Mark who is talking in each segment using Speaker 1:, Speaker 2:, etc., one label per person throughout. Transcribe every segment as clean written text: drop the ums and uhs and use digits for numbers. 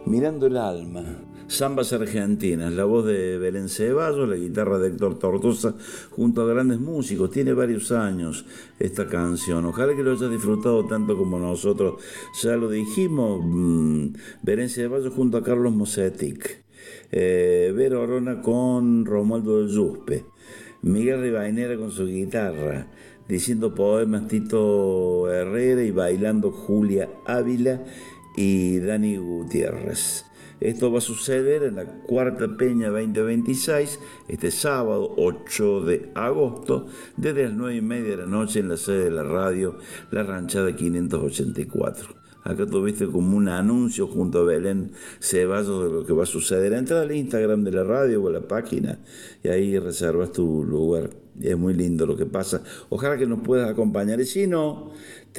Speaker 1: Mirando el alma, Zambas Argentinas, la voz de Belén Ceballos, la guitarra de Héctor Tortosa, junto a grandes músicos. Tiene varios años esta canción. Ojalá que lo hayas disfrutado tanto como nosotros. Ya lo dijimos, Belén Ceballos junto a Carlos Mosetic, Vero Orona con Romualdo del Yuspe, Miguel Rivainera con su guitarra, diciendo poemas Tito Herrera y bailando Julia Ávila y Dani Gutiérrez. Esto va a suceder en la Cuarta Peña 2026, este sábado 8 de agosto, desde las 9:30 de la noche en la sede de la radio, La Ranchada 584. Acá tuviste como un anuncio junto a Belén Ceballos de lo que va a suceder. Entra al Instagram de la radio o a la página y ahí reservas tu lugar. Es muy lindo lo que pasa. Ojalá que nos puedas acompañar. Y si no,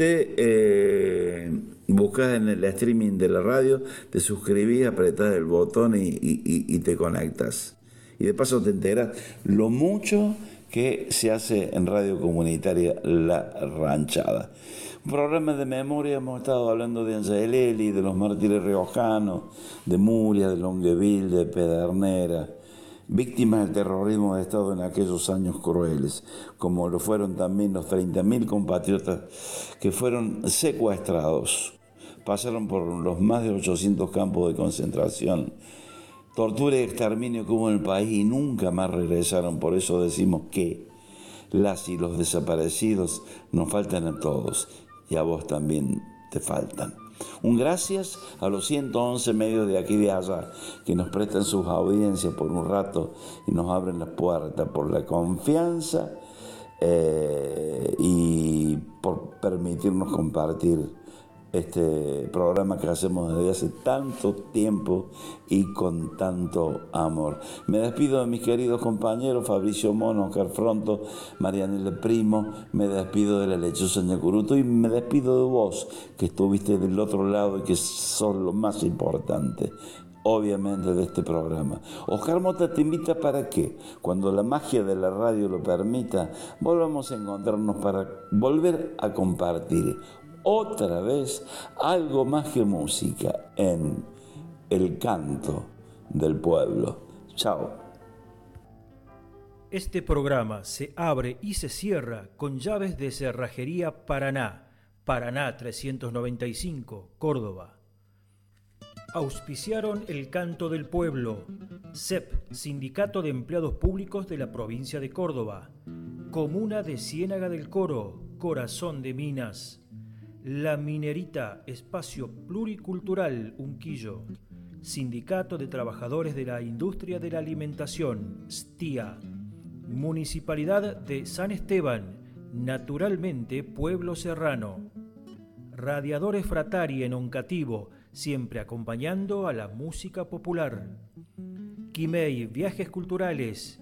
Speaker 1: te buscas en el streaming de la radio, te suscribís, apretás el botón y te conectas. Y de paso te enteras lo mucho que se hace en Radio Comunitaria La Ranchada. Un programa de memoria, hemos estado hablando de Angelelli, de los mártires riojanos, de Muria, de Longueville, de Pedernera, víctimas del terrorismo de Estado en aquellos años crueles, como lo fueron también los 30.000 compatriotas que fueron secuestrados, pasaron por los más de 800 campos de concentración, tortura y exterminio que hubo en el país y nunca más regresaron. Por eso decimos que las y los desaparecidos nos faltan a todos y a vos también te faltan. Un gracias a los 111 medios de aquí y de allá que nos prestan sus audiencias por un rato y nos abren las puertas, por la confianza y por permitirnos compartir este programa que hacemos desde hace tanto tiempo y con tanto amor. Me despido de mis queridos compañeros Fabricio Mono, Oscar Fronto, Marianela Primo, me despido de la lechosa Ñacuruto y me despido de vos que estuviste del otro lado y que sos lo más importante, obviamente, de este programa. Oscar Mota te invita para que, cuando la magia de la radio lo permita, volvamos a encontrarnos para volver a compartir otra vez algo más que música en el canto del pueblo. Chao.
Speaker 2: Este programa se abre y se cierra con llaves de Cerrajería Paraná, Paraná 395, Córdoba. Auspiciaron el canto del pueblo, CEP, Sindicato de Empleados Públicos de la Provincia de Córdoba, Comuna de Ciénaga del Coro, Corazón de Minas, La Minerita, Espacio Pluricultural Unquillo, Sindicato de Trabajadores de la Industria de la Alimentación, STIA, Municipalidad de San Esteban, naturalmente Pueblo Serrano, Radiadores Fratari en Oncativo, siempre acompañando a la música popular, Quimei Viajes Culturales,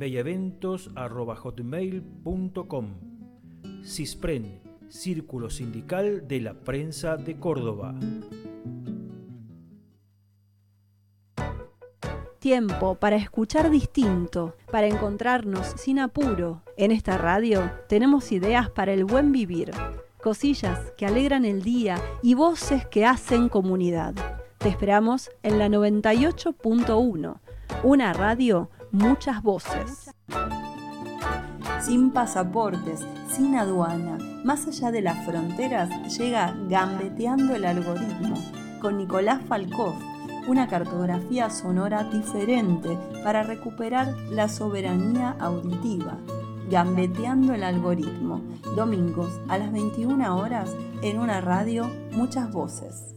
Speaker 2: quimeieventos@hotmail.com, CISPREN, Círculo Sindical de la Prensa de Córdoba.
Speaker 3: Tiempo para escuchar distinto, para encontrarnos sin apuro. En esta radio tenemos ideas para el buen vivir, cosillas que alegran el día y voces que hacen comunidad. Te esperamos en la 98.1, una radio, muchas voces.
Speaker 4: Sin pasaportes, sin aduana, más allá de las fronteras, llega Gambeteando el Algoritmo, con Nicolás Falcoff, una cartografía sonora diferente para recuperar la soberanía auditiva. Gambeteando el Algoritmo, domingos a las 21 horas en una radio, muchas voces.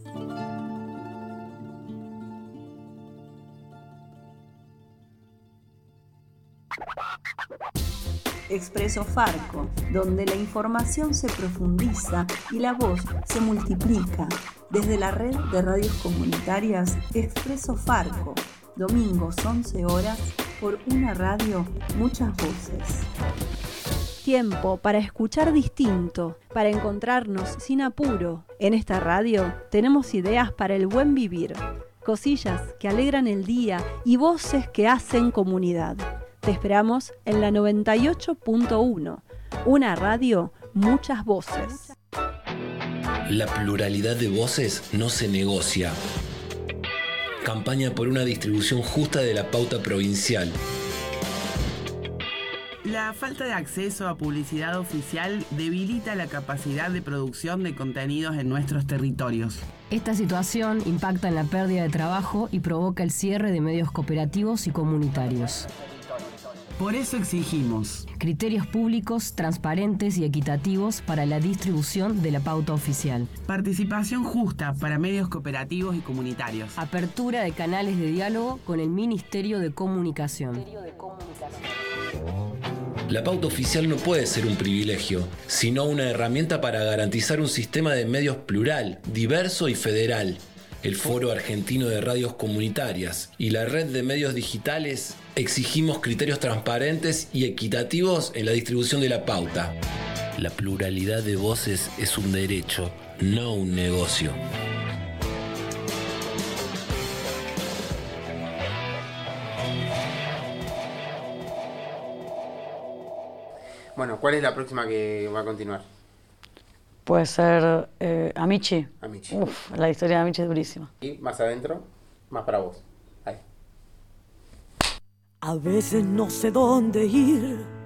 Speaker 4: Expreso Farco, donde la información se profundiza y la voz se multiplica. Desde la red de radios comunitarias Expreso Farco, domingos 11 horas por una radio, muchas voces.
Speaker 3: Tiempo para escuchar distinto, para encontrarnos sin apuro. En esta radio tenemos ideas para el buen vivir, cosillas que alegran el día y voces que hacen comunidad. Te esperamos en la 98.1, una radio, muchas voces.
Speaker 5: La pluralidad de voces no se negocia. Campaña por una distribución justa de la pauta provincial.
Speaker 6: La falta de acceso a publicidad oficial debilita la capacidad de producción de contenidos en nuestros territorios.
Speaker 7: Esta situación impacta en la pérdida de trabajo y provoca el cierre de medios cooperativos y comunitarios.
Speaker 6: Por eso exigimos
Speaker 7: criterios públicos, transparentes y equitativos para la distribución de la pauta oficial.
Speaker 6: Participación justa para medios cooperativos y comunitarios.
Speaker 7: Apertura de canales de diálogo con el Ministerio de Comunicación.
Speaker 5: La pauta oficial no puede ser un privilegio, sino una herramienta para garantizar un sistema de medios plural, diverso y federal. El Foro Argentino de Radios Comunitarias y la Red de Medios Digitales exigimos criterios transparentes y equitativos en la distribución de la pauta. La pluralidad de voces es un derecho, no un negocio.
Speaker 8: Bueno, ¿cuál es la próxima que va a continuar?
Speaker 9: Puede ser Amici.
Speaker 8: Amici.
Speaker 9: Uf, la historia de Amici es durísima.
Speaker 8: Y más adentro, más para vos. Ahí.
Speaker 10: A veces no sé dónde ir,